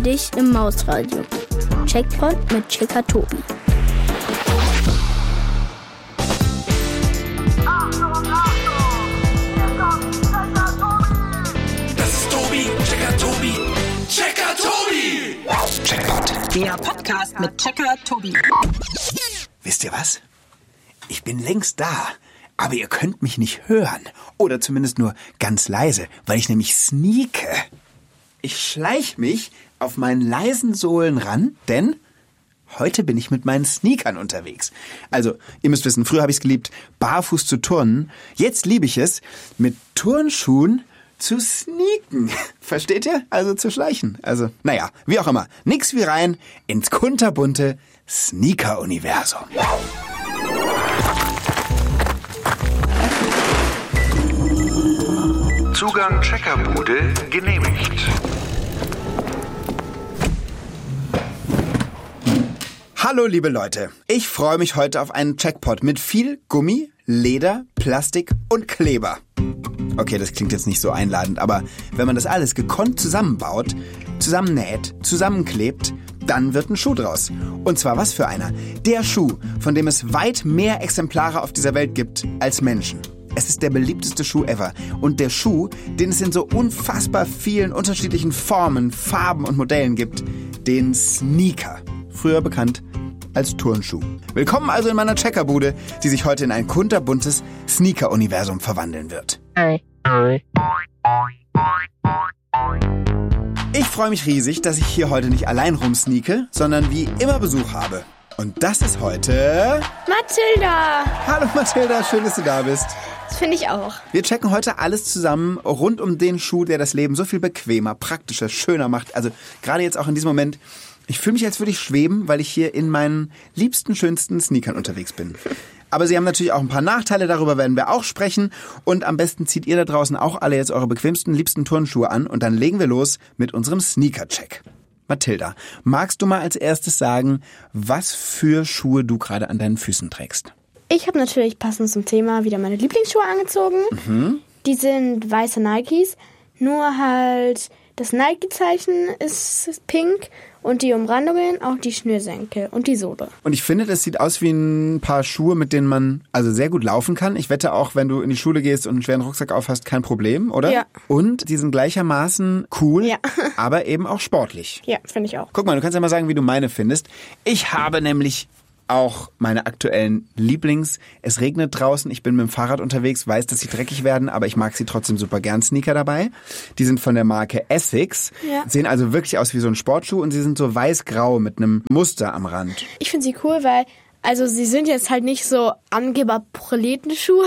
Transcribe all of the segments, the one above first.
dich im Mausradio. Checkpoint mit Checker Tobi. Das ist Tobi, Checker Tobi, Checker Tobi! Checkpoint. Der Podcast mit Checker Tobi. Wisst ihr was? Ich bin längst da, aber ihr könnt mich nicht hören. Oder zumindest nur ganz leise, weil ich nämlich sneake. Ich schleich mich auf meinen leisen Sohlen ran, denn heute bin ich mit meinen Sneakern unterwegs. Also, ihr müsst wissen, früher habe ich es geliebt, barfuß zu turnen. Jetzt liebe ich es, mit Turnschuhen zu sneaken. Versteht ihr? Also zu schleichen. Also, naja, wie auch immer. Nix wie rein ins kunterbunte Sneaker-Universum. Zugang Checkerbude genehmigt. Hallo liebe Leute, ich freue mich heute auf einen Checkpot mit viel Gummi, Leder, Plastik und Kleber. Okay, das klingt jetzt nicht so einladend, aber wenn man das alles gekonnt zusammenbaut, zusammennäht, zusammenklebt, dann wird ein Schuh draus. Und zwar was für einer? Der Schuh, von dem es weit mehr Exemplare auf dieser Welt gibt als Menschen. Es ist der beliebteste Schuh ever. Und der Schuh, den es in so unfassbar vielen unterschiedlichen Formen, Farben und Modellen gibt, den Sneaker. Früher bekannt als Turnschuh. Willkommen also in meiner Checkerbude, die sich heute in ein kunterbuntes Sneaker-Universum verwandeln wird. Ich freue mich riesig, dass ich hier heute nicht allein rumsneake, sondern wie immer Besuch habe. Und das ist heute... Mathilda! Hallo Mathilda, schön, dass du da bist. Das finde ich auch. Wir checken heute alles zusammen rund um den Schuh, der das Leben so viel bequemer, praktischer, schöner macht. Also gerade jetzt auch in diesem Moment, ich fühle mich, als würde ich schweben, weil ich hier in meinen liebsten, schönsten Sneakern unterwegs bin. Aber sie haben natürlich auch ein paar Nachteile, darüber werden wir auch sprechen. Und am besten zieht ihr da draußen auch alle jetzt eure bequemsten, liebsten Turnschuhe an und dann legen wir los mit unserem Sneaker-Check. Mathilda, magst du mal als erstes sagen, was für Schuhe du gerade an deinen Füßen trägst? Ich habe natürlich passend zum Thema wieder meine Lieblingsschuhe angezogen. Die sind weiße Nikes, nur halt das Nike-Zeichen ist pink und die Umrandungen auch die Schnürsenkel und die Sohle. Und ich finde, das sieht aus wie ein paar Schuhe, mit denen man also sehr gut laufen kann. Ich wette auch, wenn du in die Schule gehst und einen schweren Rucksack aufhast, kein Problem, oder? Ja. Und die sind gleichermaßen cool, Ja. aber eben auch sportlich. Ja, finde ich auch. Guck mal, du kannst ja mal sagen, wie du meine findest. Ich habe nämlich auch meine aktuellen Lieblings. Es regnet draußen, ich bin mit dem Fahrrad unterwegs, weiß, dass sie dreckig werden, aber ich mag sie trotzdem super gern. Sneaker dabei. Die sind von der Marke Essex. Ja. Sehen also wirklich aus wie so ein Sportschuh und sie sind so weiß-grau mit einem Muster am Rand. Ich finde sie cool, weil also sie sind jetzt halt nicht so Angeber-Proletenschuhe,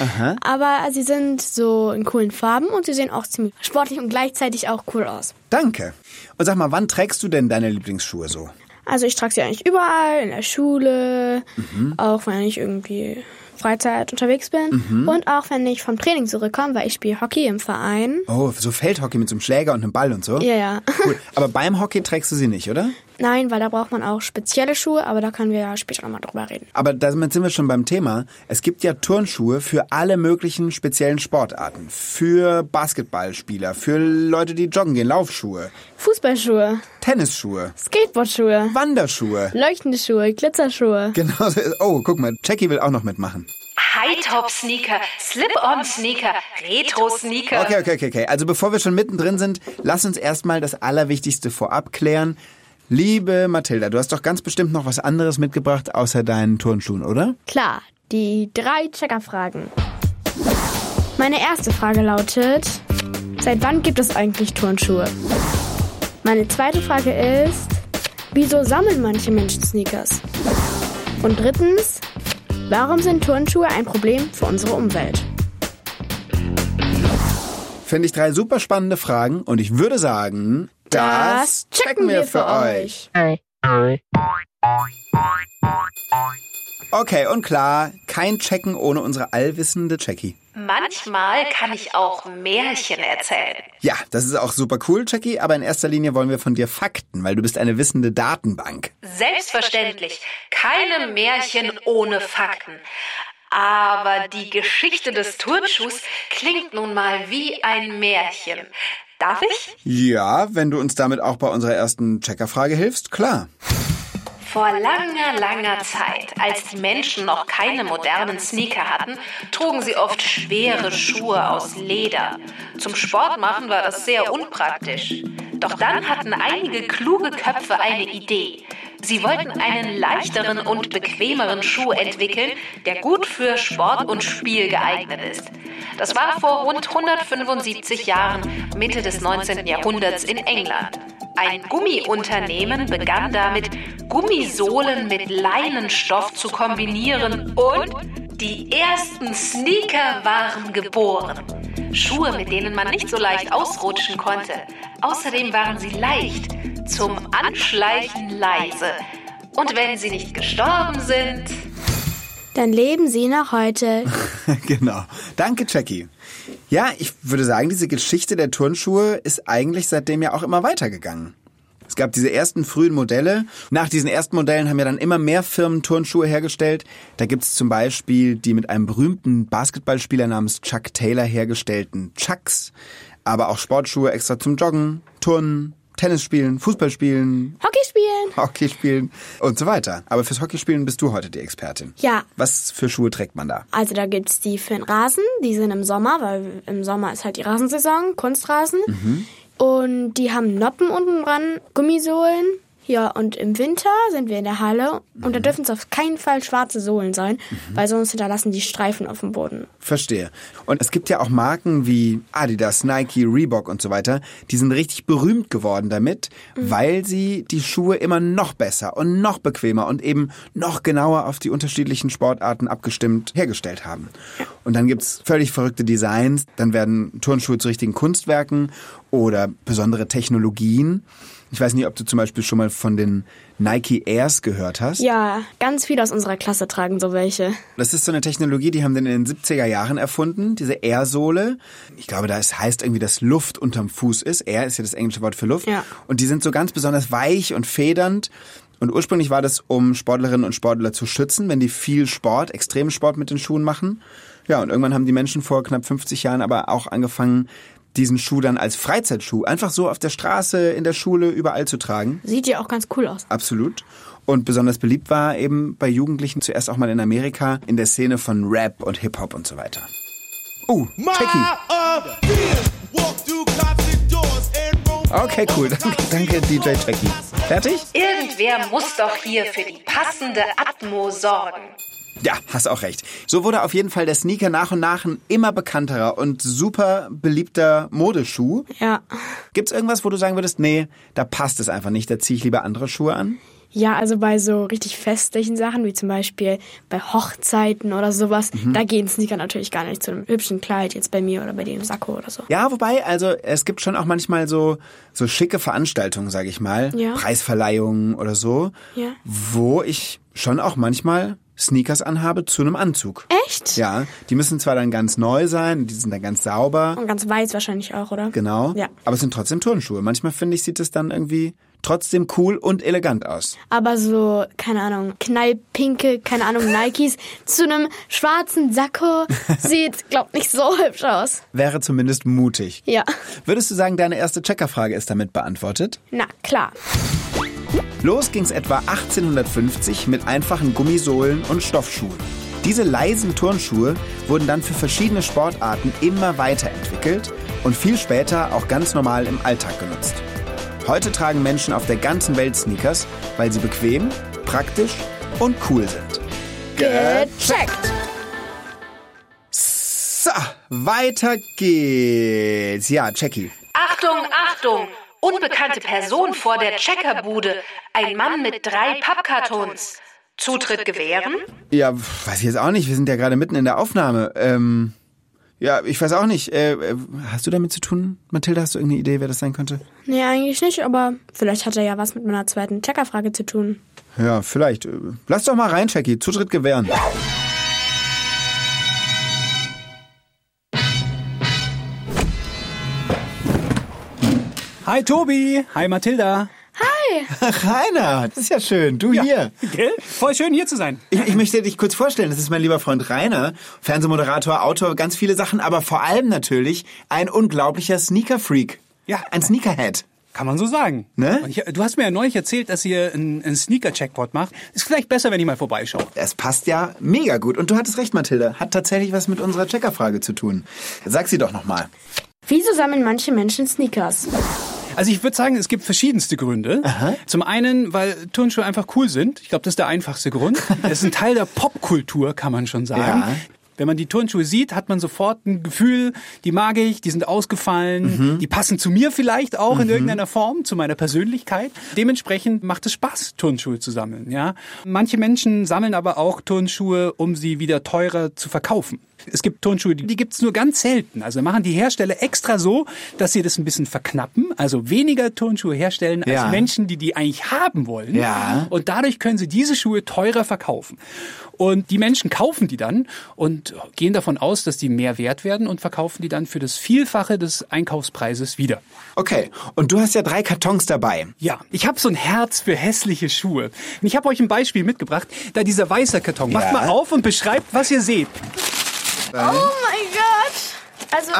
aber sie sind so in coolen Farben und sie sehen auch ziemlich sportlich und gleichzeitig auch cool aus. Danke. Und sag mal, wann trägst du denn deine Lieblingsschuhe so? Also ich trage sie eigentlich überall, in der Schule, auch wenn ich irgendwie Freizeit unterwegs bin und auch wenn ich vom Training zurückkomme, weil ich spiele Hockey im Verein. Oh, so Feldhockey mit so einem Schläger und einem Ball und so? Ja. Cool. Aber beim Hockey trägst du sie nicht, oder? Nein, weil da braucht man auch spezielle Schuhe, aber da können wir ja später nochmal drüber reden. Aber damit sind wir schon beim Thema. Es gibt ja Turnschuhe für alle möglichen speziellen Sportarten. Für Basketballspieler, für Leute, die joggen gehen, Laufschuhe, Fußballschuhe, Tennisschuhe, Skateboardschuhe, Wanderschuhe. leuchtende Schuhe, Glitzerschuhe. Genau. Oh, guck mal, Jackie will auch noch mitmachen. High-Top-Sneaker, Slip-on-Sneaker, Retro-Sneaker. Okay. Also bevor wir schon mittendrin sind, lass uns erstmal das Allerwichtigste vorab klären. Liebe Mathilda, du hast doch ganz bestimmt noch was anderes mitgebracht außer deinen Turnschuhen, oder? Klar, die 3 Checkerfragen. Meine erste Frage lautet, seit wann gibt es eigentlich Turnschuhe? Meine zweite Frage ist, wieso sammeln manche Menschen Sneakers? Und drittens, warum sind Turnschuhe ein Problem für unsere Umwelt? Finde ich 3 super spannende Fragen und ich würde sagen, das checken wir für euch. Okay, und klar, kein Checken ohne unsere allwissende Jackie. Manchmal kann ich auch Märchen erzählen. Ja, das ist auch super cool, Jackie, aber in erster Linie wollen wir von dir Fakten, weil du bist eine wissende Datenbank. Selbstverständlich, keine Märchen ohne Fakten. Aber die Geschichte des Turnschuhs klingt nun mal wie ein Märchen. Darf ich? Ja, wenn du uns damit auch bei unserer ersten Checkerfrage hilfst, klar. Vor langer, langer Zeit, als die Menschen noch keine modernen Sneaker hatten, trugen sie oft schwere Schuhe aus Leder. Zum Sport machen war das sehr unpraktisch. Doch dann hatten einige kluge Köpfe eine Idee. Sie wollten einen leichteren und bequemeren Schuh entwickeln, der gut für Sport und Spiel geeignet ist. Das war vor rund 175 Jahren, Mitte des 19. Jahrhunderts in England. Ein Gummiunternehmen begann damit, Gummisohlen mit Leinenstoff zu kombinieren und die ersten Sneaker waren geboren. Schuhe, mit denen man nicht so leicht ausrutschen konnte. Außerdem waren sie leicht, zum Anschleichen leise. Und wenn sie nicht gestorben sind... Dann leben sie noch heute. Genau. Danke, Jackie. Ja, ich würde sagen, diese Geschichte der Turnschuhe ist eigentlich seitdem ja auch immer weitergegangen. Es gab diese ersten frühen Modelle. Nach diesen ersten Modellen haben ja dann immer mehr Firmen Turnschuhe hergestellt. Da gibt's zum Beispiel die mit einem berühmten Basketballspieler namens Chuck Taylor hergestellten Chucks. Aber auch Sportschuhe extra zum Joggen, Turnen, Tennis spielen, Fußball spielen, Hockey spielen und so weiter. Aber fürs Hockeyspielen bist du heute die Expertin. Ja. Was für Schuhe trägt man da? Also da gibt's die für den Rasen, die sind im Sommer, weil im Sommer ist halt die Rasensaison, Kunstrasen. Und die haben Noppen unten dran, Gummisohlen. Ja, und im Winter sind wir in der Halle und da dürfen es auf keinen Fall schwarze Sohlen sein, weil sonst hinterlassen die Streifen auf dem Boden. Verstehe. Und es gibt ja auch Marken wie Adidas, Nike, Reebok und so weiter, die sind richtig berühmt geworden damit, weil sie die Schuhe immer noch besser und noch bequemer und eben noch genauer auf die unterschiedlichen Sportarten abgestimmt hergestellt haben. Und dann gibt's völlig verrückte Designs, dann werden Turnschuhe zu richtigen Kunstwerken oder besondere Technologien. Ich weiß nicht, ob du zum Beispiel schon mal von den Nike Airs gehört hast. Ja, ganz viele aus unserer Klasse tragen so welche. Das ist so eine Technologie, die haben den in den 70er Jahren erfunden, diese Air-Sohle. Ich glaube, das heißt irgendwie, dass Luft unterm Fuß ist. Air ist ja das englische Wort für Luft. Ja. Und die sind so ganz besonders weich und federnd. Und ursprünglich war das, um Sportlerinnen und Sportler zu schützen, wenn die viel Sport, extremen Sport mit den Schuhen machen. Ja, und irgendwann haben die Menschen vor knapp 50 Jahren aber auch angefangen, diesen Schuh dann als Freizeitschuh einfach so auf der Straße, in der Schule, überall zu tragen. Sieht ja auch ganz cool aus. Absolut. Und besonders beliebt war eben bei Jugendlichen zuerst auch mal in Amerika in der Szene von Rap und Hip-Hop und so weiter. Jackie. Okay, cool. Danke, DJ Jackie. Fertig? Irgendwer muss doch hier für die passende Atmo sorgen. Ja, hast auch recht. So wurde auf jeden Fall der Sneaker nach und nach ein immer bekannterer und super beliebter Modeschuh. Ja. Gibt's irgendwas, wo du sagen würdest, nee, da passt es einfach nicht, da ziehe ich lieber andere Schuhe an? Ja, also bei so richtig festlichen Sachen, wie zum Beispiel bei Hochzeiten oder sowas, da gehen Sneaker natürlich gar nicht zu einem hübschen Kleid, jetzt bei mir oder bei dem Sakko oder so. Ja, wobei, also es gibt schon auch manchmal so schicke Veranstaltungen, sage ich mal, Ja. Preisverleihungen oder so, Ja. wo ich schon auch manchmal Sneakers anhabe zu einem Anzug. Echt? Ja, die müssen zwar dann ganz neu sein, die sind dann ganz sauber. Und ganz weiß wahrscheinlich auch, oder? Genau. Ja. Aber es sind trotzdem Turnschuhe. Manchmal, finde ich, sieht es dann irgendwie trotzdem cool und elegant aus. Aber so, keine Ahnung, knallpinke, keine Ahnung, Nikes zu einem schwarzen Sakko sieht, glaub nicht so hübsch aus. Wäre zumindest mutig. Ja. Würdest du sagen, deine erste Checkerfrage ist damit beantwortet? Na, klar. Los ging's etwa 1850 mit einfachen Gummisohlen und Stoffschuhen. Diese leisen Turnschuhe wurden dann für verschiedene Sportarten immer weiterentwickelt und viel später auch ganz normal im Alltag genutzt. Heute tragen Menschen auf der ganzen Welt Sneakers, weil sie bequem, praktisch und cool sind. Gecheckt. So, weiter geht's. Ja, Jackie. Achtung, Achtung! Unbekannte Person vor der Checkerbude. Ein Mann mit 3 Pappkartons. Zutritt gewähren? Ja, weiß ich jetzt auch nicht. Wir sind ja gerade mitten in der Aufnahme. Ja, ich weiß auch nicht. Hast du damit zu tun, Mathilda? Hast du irgendeine Idee, wer das sein könnte? Nee, eigentlich nicht, aber vielleicht hat er ja was mit meiner zweiten Checkerfrage zu tun. Ja, vielleicht. Lass doch mal rein, Jackie. Zutritt gewähren. Hi Tobi, hi Mathilda. Hi. Rainer, das ist ja schön. Du hier. Gell? Voll schön hier zu sein. Ich möchte dich kurz vorstellen. Das ist mein lieber Freund Rainer. Fernsehmoderator, Autor, ganz viele Sachen, aber vor allem natürlich ein unglaublicher Sneaker-Freak. Ja. Ein Sneakerhead. Kann man so sagen. Ne? Und du hast mir ja neulich erzählt, dass ihr einen Sneaker-Checkpot macht. Ist vielleicht besser, wenn ich mal vorbeischaue. Es passt ja mega gut. Und du hattest recht, Mathilde. Hat tatsächlich was mit unserer Checkerfrage zu tun. Sag sie doch nochmal. Wieso sammeln manche Menschen Sneakers? Also ich würde sagen, es gibt verschiedenste Gründe. Aha. Zum einen, weil Turnschuhe einfach cool sind. Ich glaube, das ist der einfachste Grund. Es ist ein Teil der Popkultur, kann man schon sagen. Ja. Wenn man die Turnschuhe sieht, hat man sofort ein Gefühl, die mag ich, die sind ausgefallen, die passen zu mir vielleicht auch in irgendeiner Form, zu meiner Persönlichkeit. Dementsprechend macht es Spaß, Turnschuhe zu sammeln. Ja? Manche Menschen sammeln aber auch Turnschuhe, um sie wieder teurer zu verkaufen. Es gibt Turnschuhe, die gibt's nur ganz selten. Also machen die Hersteller extra so, dass sie das ein bisschen verknappen, also weniger Turnschuhe herstellen als Ja. Menschen, die eigentlich haben wollen. Ja. Und dadurch können sie diese Schuhe teurer verkaufen. Und die Menschen kaufen die dann und gehen davon aus, dass die mehr wert werden und verkaufen die dann für das Vielfache des Einkaufspreises wieder. Okay, und du hast ja 3 Kartons dabei. Ja, ich habe so ein Herz für hässliche Schuhe. Und ich habe euch ein Beispiel mitgebracht, da dieser weiße Karton. Macht Ja. mal auf und beschreibt, was ihr seht. Oh mein Gott! Also,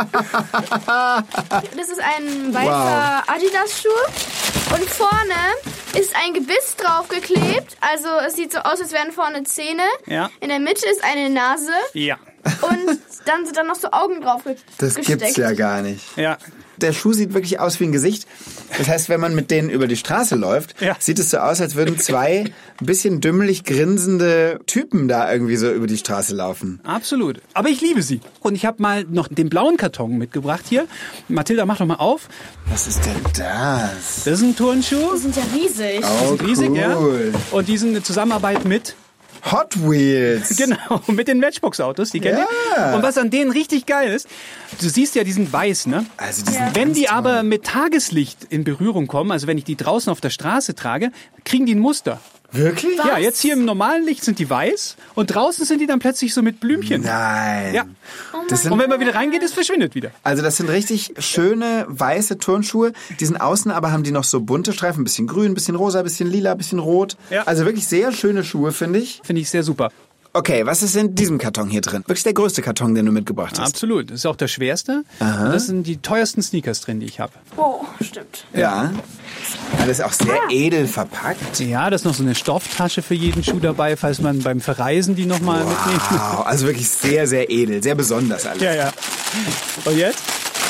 das ist ein weißer Adidas-Schuh und vorne ist ein Gebiss draufgeklebt. Also es sieht so aus, als wären vorne Zähne. Ja. In der Mitte ist eine Nase Ja. und dann sind da noch so Augen drauf Das gesteckt. gibt's ja gar nicht. Ja. Der Schuh sieht wirklich aus wie ein Gesicht. Das heißt, wenn man mit denen über die Straße läuft, Ja. sieht es so aus, als würden 2 ein bisschen dümmlich grinsende Typen da irgendwie so über die Straße laufen. Absolut. Aber ich liebe sie. Und ich habe mal noch den blauen Karton mitgebracht hier. Mathilda, mach doch mal auf. Was ist denn das? Das ist ein Turnschuh. Die sind ja riesig. Oh, Riesig, ja. cool. Und die sind eine Zusammenarbeit mit, Hot Wheels. genau, mit den Matchbox-Autos, die kennt ihr. Und was an denen richtig geil ist, du siehst ja, die sind weiß, ne? Also die sind Wenn ganz die toll. aber mit Tageslicht in Berührung kommen, also wenn ich die draußen auf der Straße trage, kriegen die ein Muster. Wirklich? Ja, jetzt hier im normalen Licht sind die weiß und draußen sind die dann plötzlich so mit Blümchen. Nein. Ja. Das sind, Und wenn man wieder reingeht, es verschwindet wieder. also das sind richtig schöne weiße Turnschuhe. Die sind außen, aber haben die noch so bunte Streifen. Ein bisschen grün, ein bisschen rosa, ein bisschen lila, ein bisschen rot. Ja. Also wirklich sehr schöne Schuhe, finde ich. Finde ich sehr super. Okay, was ist in diesem Karton hier drin? Wirklich der größte Karton, den du mitgebracht hast. Absolut. Das ist auch der schwerste. Und das sind die teuersten Sneakers drin, die ich habe. Oh, stimmt. Ja. Alles auch sehr edel verpackt. Ja, da ist noch so eine Stofftasche für jeden Schuh dabei, falls man beim Verreisen die nochmal mitnehmen. Wow, also wirklich sehr, sehr edel, sehr besonders alles. Ja, ja. Und jetzt?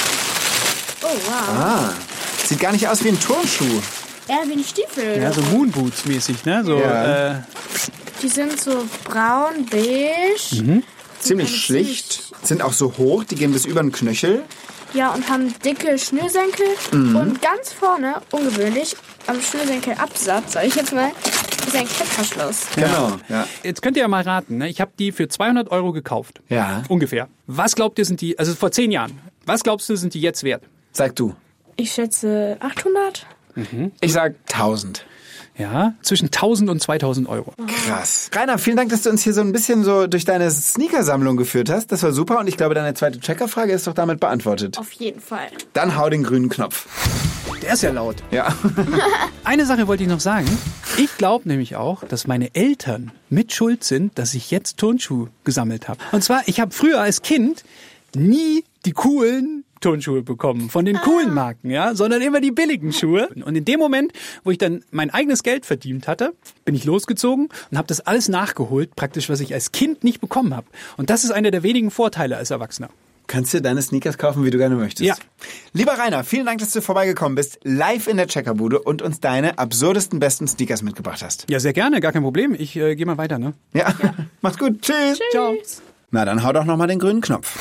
Oh, wow. Ah, sieht gar nicht aus wie ein Turnschuh. Ja, wie ein Stiefel. Ja, so Moonboots mäßig, ne? So, Ja. Die sind so braun, beige. Ziemlich schlicht, sind auch so hoch, die gehen bis über den Knöchel. Ja, und haben dicke Schnürsenkel. Und ganz vorne, ungewöhnlich, am Schnürsenkelabsatz, sag ich jetzt mal, ist ein Klettverschluss. Genau, ja. Jetzt könnt ihr ja mal raten, ne? Ich habe die für 200 € gekauft. Ja. Ungefähr. Was glaubt ihr, sind die, also vor 10 Jahren, was glaubst du, sind die jetzt wert? Sag du. Ich schätze 800. Ich sag 1000. Ja, zwischen 1000 und 2000 €. Krass. Rainer, vielen Dank, dass du uns hier so ein bisschen so durch deine Sneakersammlung geführt hast. Das war super und ich glaube, deine zweite Checkerfrage ist doch damit beantwortet. Auf jeden Fall. Dann hau den grünen Knopf. Der ist ja laut. Ja. Eine Sache wollte ich noch sagen. Ich glaube nämlich auch, dass meine Eltern mit schuld sind, dass ich jetzt Turnschuhe gesammelt habe. Und zwar, ich habe früher als Kind nie die coolen Turnschuhe bekommen, von den coolen Marken, ja, sondern immer die billigen Schuhe. Und in dem Moment, wo ich dann mein eigenes Geld verdient hatte, bin ich losgezogen und habe das alles nachgeholt, praktisch, was ich als Kind nicht bekommen habe. Und das ist einer der wenigen Vorteile als Erwachsener. Kannst dir deine Sneakers kaufen, wie du gerne möchtest. Ja. Lieber Rainer, vielen Dank, dass du vorbeigekommen bist, live in der Checkerbude und uns deine absurdesten, besten Sneakers mitgebracht hast. Ja, sehr gerne, gar kein Problem. Ich gehe mal weiter, ne? Ja, macht's gut. Tschüss. Ciao. Na, dann hau doch noch mal den grünen Knopf.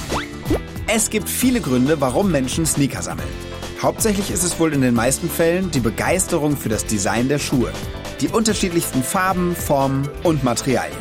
Es gibt viele Gründe, warum Menschen Sneaker sammeln. Hauptsächlich ist es wohl in den meisten Fällen die Begeisterung für das Design der Schuhe. Die unterschiedlichsten Farben, Formen und Materialien.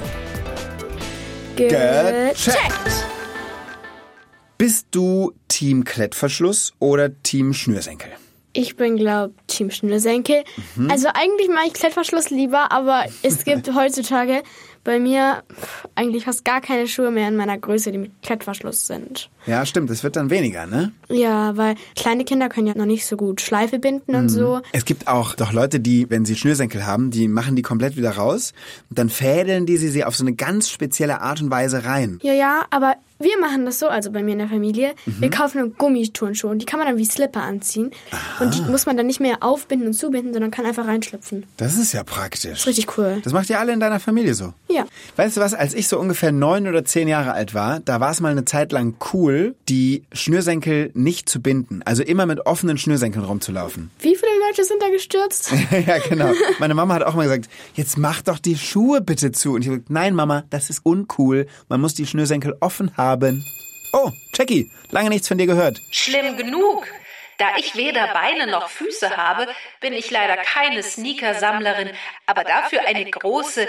Gecheckt. Bist du Team Klettverschluss oder Team Schnürsenkel? Ich bin, Team Schnürsenkel. Also eigentlich mache ich Klettverschluss lieber, aber es gibt heutzutage bei mir eigentlich fast gar keine Schuhe mehr in meiner Größe, die mit Klettverschluss sind. Ja, stimmt, es wird dann weniger, ne? Ja, weil kleine Kinder können ja noch nicht so gut Schleife binden und so. Es gibt auch doch Leute, die, wenn sie Schnürsenkel haben, die machen die komplett wieder raus und dann fädeln die sie auf so eine ganz spezielle Art und Weise rein. Ja, aber Wir machen das so, also bei mir in der Familie. Wir kaufen eine Gummiturnschuhe und die kann man dann wie Slipper anziehen. Und die muss man dann nicht mehr aufbinden und zubinden, sondern kann einfach reinschlüpfen. Das ist ja praktisch. Das ist richtig cool. Das macht ihr alle in deiner Familie so? Ja. Weißt du was, als ich so ungefähr 9 oder 10 Jahre alt war, da war es mal eine Zeit lang cool, die Schnürsenkel nicht zu binden. Also immer mit offenen Schnürsenkeln rumzulaufen. Wie viele Leute sind da gestürzt? Ja, genau. Meine Mama hat auch mal gesagt, jetzt mach doch die Schuhe bitte zu. Und ich habe gesagt, nein Mama, das ist uncool. Man muss die Schnürsenkel offen haben. Oh, Jackie, lange nichts von dir gehört. Schlimm genug. Da ich weder Beine noch Füße habe, bin ich leider keine Sneaker-Sammlerin, aber dafür eine große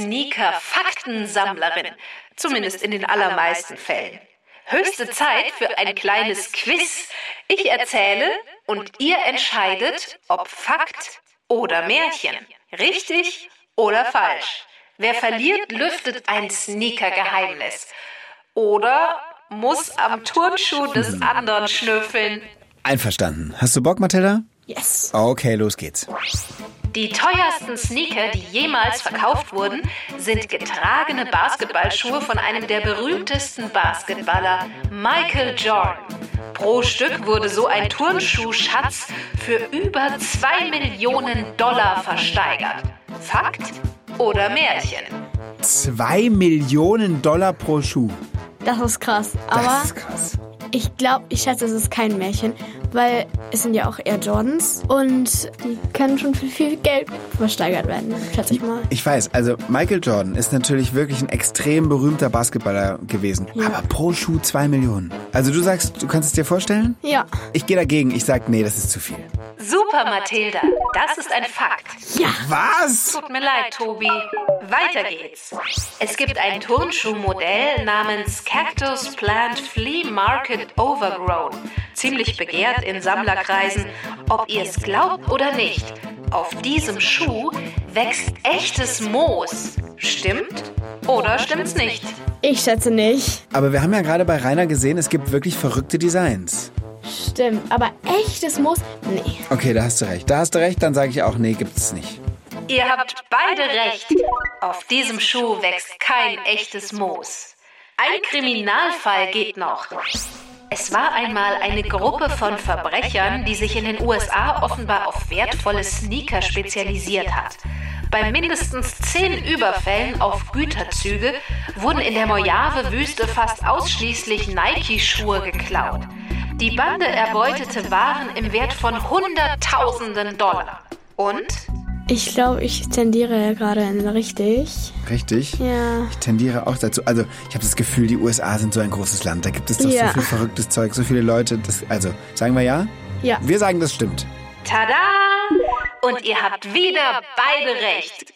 Sneaker-Faktensammlerin. Zumindest in den allermeisten Fällen. Höchste Zeit für ein kleines Quiz. Ich erzähle und ihr entscheidet, ob Fakt oder Märchen. Richtig oder falsch. Wer verliert, lüftet ein Sneaker-Geheimnis. Oder muss am Turnschuh des anderen schnüffeln. Einverstanden. Hast du Bock, Mathilda? Yes. Okay, los geht's. Die teuersten Sneaker, die jemals verkauft wurden, sind getragene Basketballschuhe von einem der berühmtesten Basketballer, Michael Jordan. Pro Stück wurde so ein Turnschuhschatz für über $2 Millionen versteigert. Fakt oder Märchen? $2 Millionen pro Schuh. Das ist krass. Aber Das ist krass. ich schätze, es ist kein Märchen, weil es sind ja auch Air Jordans und die können schon für viel Geld versteigert werden, schätze ich mal. Ich weiß, also Michael Jordan ist natürlich wirklich ein extrem berühmter Basketballer gewesen. Ja. Aber pro Schuh 2 Millionen. Also du sagst, du kannst es dir vorstellen? Ja. Ich gehe dagegen. Ich sag, nee, das ist zu viel. Super, Mathilda. Das ist ein Fakt. Ja. Was? Tut mir leid, Tobi. Weiter geht's. Es gibt ein Turnschuhmodell namens Cactus Plant Flea Market Overgrown. Ziemlich begehrt in Sammlerkreisen. Ob ihr es glaubt oder nicht, auf diesem Schuh wächst echtes Moos. Stimmt oder stimmt's nicht? Ich schätze nicht. Aber wir haben ja gerade bei Rainer gesehen, es gibt wirklich verrückte Designs. Stimmt, aber echtes Moos? Nee. Okay, da hast du recht. Dann sage ich auch, nee, gibt es nicht. Ihr habt beide recht. Auf diesem Schuh wächst kein echtes Moos. Ein Kriminalfall geht noch. Es war einmal eine Gruppe von Verbrechern, die sich in den USA offenbar auf wertvolle Sneaker spezialisiert hat. Bei mindestens 10 Überfällen auf Güterzüge wurden in der Mojave-Wüste fast ausschließlich Nike-Schuhe geklaut. Die Bande erbeutete Waren im Wert von Hunderttausenden $. Und? Ich glaube, ich tendiere ja gerade in richtig. Richtig? Ja. Ich tendiere auch dazu. Also, ich habe das Gefühl, die USA sind so ein großes Land. Da gibt es doch so viel verrücktes Zeug, so viele Leute. Also, sagen wir ja? Ja. Wir sagen, das stimmt. Tada! Und ihr habt wieder beide recht.